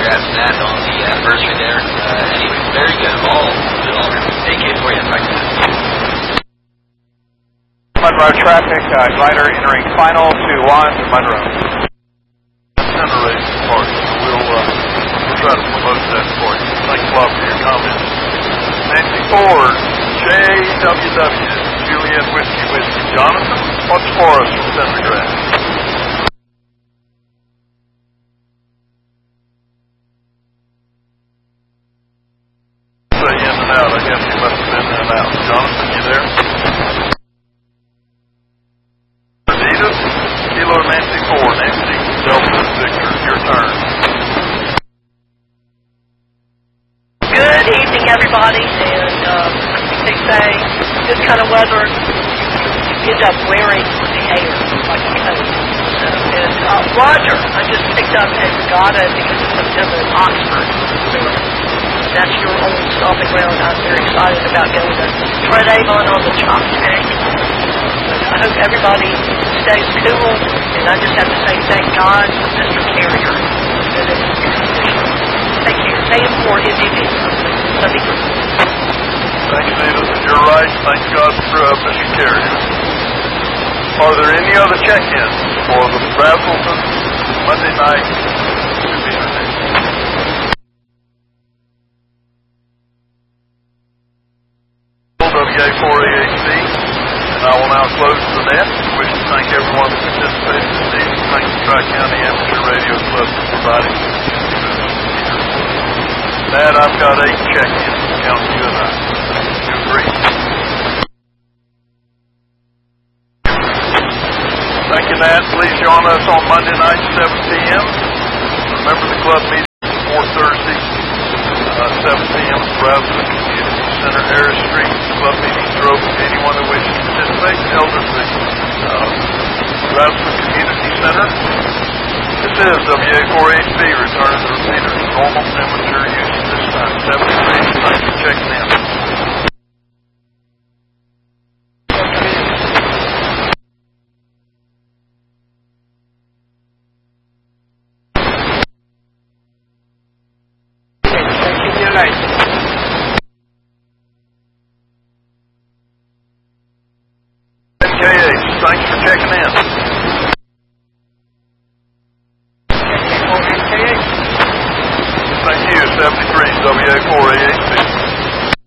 grabbing that on the anniversary there. Anyway, very good. All good alternatives. AK for you, Monroe traffic, glider entering final to 1, Monroe. Center race park, so we'll try to promote that for you. Thanks a lot for your comments. Nancy Ford, JWW, Juliet Whiskey. Jonathan, what's for us from Centergrass? Say in and out, I guess you must have been in and out. Jonathan, you there? Adidas, Kilo Nancy Ford, Nancy Delta Victor, your turn. Good evening, everybody, and they say this kind of weather, you end up wearing the hair like a coat. And Roger, I just picked up at Regatta at the end of September in Oxford. That's your old stomping ground. I'm very excited about going to Fred Avon on the Chop Tank. I hope everybody stays cool, and I just have to say thank God for Mr. Carrier. Take care. AM4 NDD. Let me go. Thanks, Edith. You're right. Thank God for Mr. Carrier. Are there any other check-ins for the Brazelton Monday night community? WA4AHC, and I will now close the net. I wish to thank everyone who participated this evening. Thanks to Tri-County Amateur Radio Club for providing that. I've got 8 check-ins, counting you and I. You agree? Thank you, Nat. Please join us on Monday night, 7 p.m. Remember the club meeting for Thursday, 7 p.m. at Brazelton Community Center, Harris Street. Club meetings are open to anyone who wishes to participate. Held at the Brazelton Community Center. This is WA4HB returning to repeaters. Normal temperature usage this time, 7 degrees. Thanks for checking in. KH, thanks for checking in.